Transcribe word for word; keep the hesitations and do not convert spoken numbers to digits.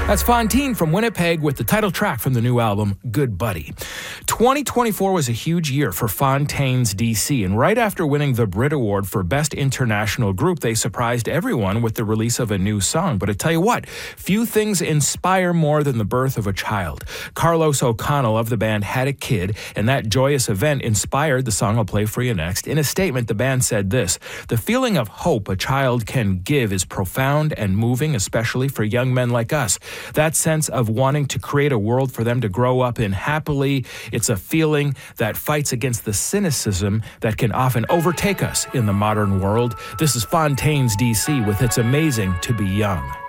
That's Fontaine from Winnipeg with the title track from the new album, Good Buddy. twenty twenty-four was a huge year for Fontaine's D C, and right after winning the Brit Award for Best International Group, they surprised everyone with the release of a new song. But I tell you what, few things inspire more than the birth of a child. Carlos O'Connell of the band had a kid, and that joyous event inspired the song I'll play for you next. In a statement, the band said this: "The feeling of hope a child can give is profound and moving, especially for young men like us. That sense of wanting to create a world for them to grow up in happily, it's a feeling that fights against the cynicism that can often overtake us in the modern world." This is Fontaine's D C with It's Amazing to Be Young.